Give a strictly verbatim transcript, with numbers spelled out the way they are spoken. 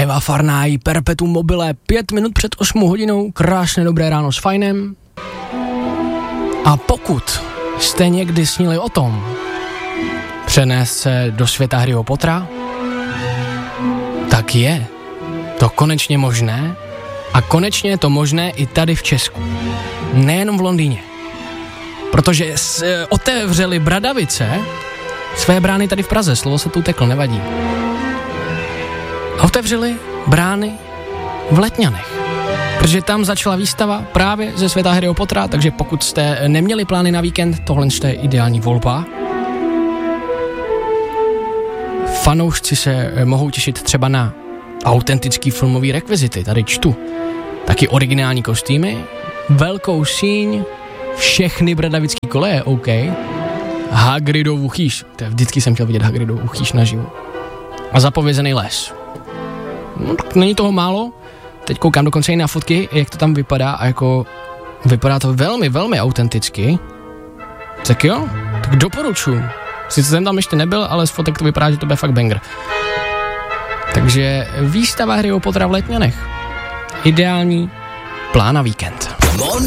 Eva Farnaj, Perpetuum mobile, pět minut před osmou hodinou, krásné dobré ráno s Fajnem. A pokud jste někdy snili o tom přenést se do světa Harryho Pottera, tak je to konečně možné a konečně je to možné i tady v Česku. Nejenom v Londýně. Protože s, otevřeli Bradavice své brány tady v Praze, slovo se tu uteklo, nevadí. Otevřeli brány v Letňanech, protože tam začala výstava právě ze světa Harryho Pottera, takže pokud jste neměli plány na víkend, tohle je ideální volba. Fanoušci se mohou těšit třeba na autentický filmový rekvizity, tady čtu. Taky originální kostýmy, velkou síň, všechny bradavický koleje, OK. Hagridovu chýš, to je, vždycky jsem chtěl vidět Hagridovu chýš naživo. A zapovězený les. No, tak není toho málo, teď koukám dokonce i na fotky, jak to tam vypadá a jako vypadá to velmi, velmi autenticky. Tak jo, tak doporučuji. Sice jsem tam ještě nebyl, ale z fotek to vypadá, že to bude fakt banger. Takže výstava Harryho Pottera v Letňanech. Ideální plán na víkend.